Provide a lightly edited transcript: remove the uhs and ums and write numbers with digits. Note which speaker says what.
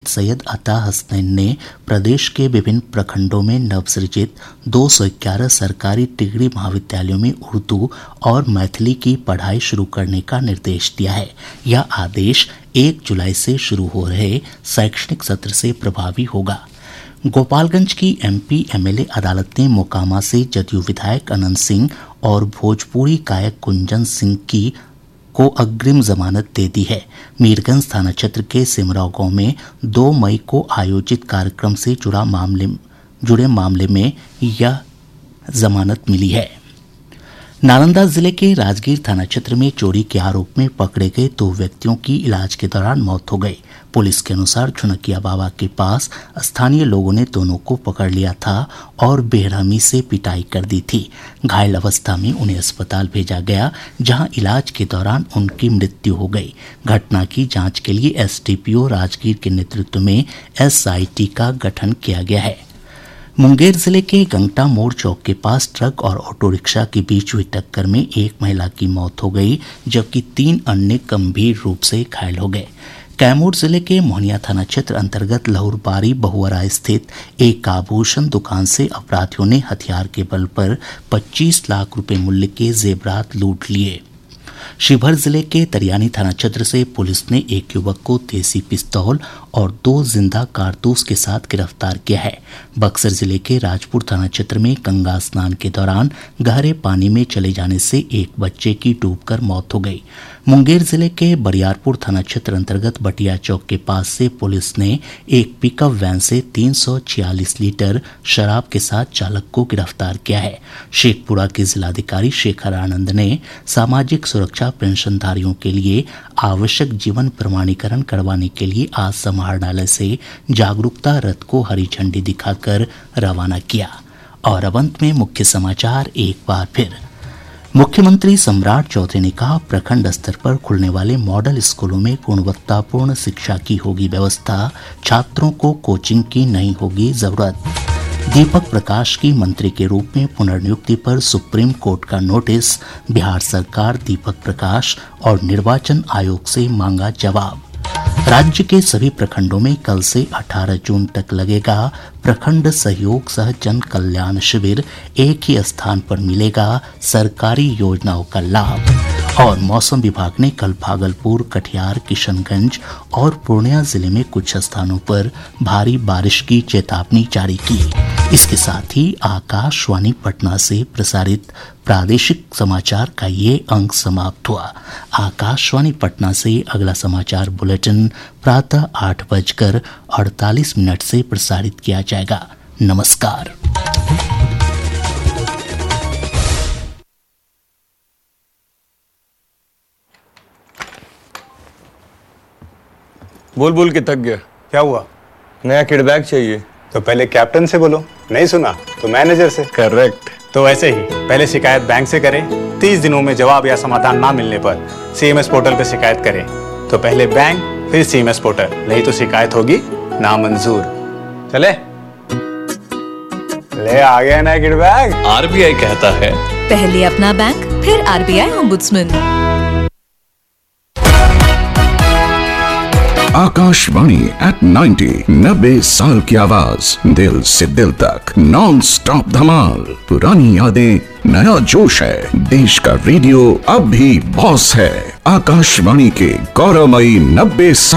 Speaker 1: सैयद अता हसनैन ने प्रदेश के विभिन्न प्रखंडों में नवसृजित 211 सरकारी डिग्री महाविद्यालयों में उर्दू और मैथिली की पढ़ाई शुरू करने का निर्देश दिया है। यह आदेश 1 जुलाई से शुरू हो रहे शैक्षणिक सत्र से प्रभावी होगा। गोपालगंज की एमपी एमएलए अदालत ने मोकामा से जदयू विधायक अनंत सिंह और भोजपुरी गायक कुंजन सिंह को अग्रिम जमानत दे दी है। मीरगंज थाना क्षेत्र के सिमराव गांव में 2 मई को आयोजित कार्यक्रम से जुड़े मामले में यह जमानत मिली है। नालंदा जिले के राजगीर थाना क्षेत्र में चोरी के आरोप में पकड़े गए 2 व्यक्तियों की इलाज के दौरान मौत हो गई। पुलिस के अनुसार झुनकिया बाबा के पास स्थानीय लोगों ने दोनों को पकड़ लिया था और बेरहमी से पिटाई कर दी थी। घायल अवस्था में उन्हें अस्पताल भेजा गया, जहां इलाज के दौरान उनकी मृत्यु हो गई। घटना की जांच के लिए एसडीपीओ राजगीर के नेतृत्व में एसआईटी का गठन किया गया है। मुंगेर जिले के गंगटा मोड़ चौक के पास ट्रक और ऑटो रिक्शा के बीच हुई टक्कर में एक महिला की मौत हो गई, जबकि 3 अन्य गंभीर रूप से घायल हो गए। कैमूर जिले के मोहनिया थाना क्षेत्र अंतर्गत लहुरबारी बहुअरा स्थित एक आभूषण दुकान से अपराधियों ने हथियार के बल पर 25 लाख रुपए मूल्य के जेवरात लूट लिए। शिवहर जिले के तरियानी थाना क्षेत्र से पुलिस ने एक युवक को देसी पिस्तौल और 2 जिंदा कारतूस के साथ गिरफ्तार किया है। बक्सर जिले के राजपुर थाना क्षेत्र में गंगा स्नान के दौरान गहरे पानी में चले जाने से एक बच्चे की डूबकर मौत हो गई। मुंगेर जिले के बरियारपुर थाना क्षेत्र अंतर्गत बटिया चौक के पास से पुलिस ने एक पिकअप वैन से 346 लीटर शराब के साथ चालक को गिरफ्तार किया है। शेखपुरा के जिलाधिकारी शेखर आनंद ने सामाजिक सुरक्षा पेंशनधारियों के लिए आवश्यक जीवन प्रमाणीकरण करवाने के लिए आज समाहरणालय से जागरूकता रथ को हरी झंडी दिखाकर रवाना किया। और अब अंत में मुख्य समाचार एक बार फिर। मुख्यमंत्री सम्राट चौधरी ने कहा, प्रखंड स्तर पर खुलने वाले मॉडल स्कूलों में गुणवत्तापूर्ण शिक्षा की होगी व्यवस्था, छात्रों को कोचिंग की नहीं होगी जरूरत। दीपक प्रकाश की मंत्री के रूप में पुनर्नियुक्ति पर सुप्रीम कोर्ट का नोटिस, बिहार सरकार दीपक प्रकाश और निर्वाचन आयोग से मांगा जवाब। राज्य के सभी प्रखंडों में कल से 18 जून तक लगेगा प्रखंड सहयोग सह जन कल्याण शिविर, एक ही स्थान पर मिलेगा सरकारी योजनाओं का लाभ। और मौसम विभाग ने कल भागलपुर, कटिहार, किशनगंज और पूर्णिया जिले में कुछ स्थानों पर भारी बारिश की चेतावनी जारी की। इसके साथ ही आकाशवाणी पटना से प्रसारित प्रादेशिक समाचार का ये अंक समाप्त हुआ। आकाशवाणी पटना से अगला समाचार बुलेटिन प्रातः 8:48 से प्रसारित किया जाएगा। नमस्कार।
Speaker 2: बोल बोल के थक गया।
Speaker 3: क्या हुआ?
Speaker 2: नया किडबैग चाहिए।
Speaker 3: तो पहले कैप्टन से बोलो, नहीं सुना तो मैनेजर से।
Speaker 2: करेक्ट।
Speaker 3: तो ऐसे ही पहले शिकायत बैंक से करें, 30 दिनों में जवाब या समाधान ना मिलने पर सीएमएस पोर्टल पर शिकायत करें। तो पहले बैंक फिर सीएमएस पोर्टल, नहीं तो शिकायत होगी नामंजूर। चले ले आ गया नया किडबैग।
Speaker 2: आरबीआई कहता है,
Speaker 4: पहले अपना बैंक फिर आरबीआई ओम्बुड्समैन।
Speaker 5: आकाशवाणी एट 90 साल की आवाज, दिल से दिल तक नॉन स्टॉप धमाल। पुरानी यादें, नया जोश है। देश का रेडियो अब भी बॉस है। आकाशवाणी के गौरवमयी 90 साल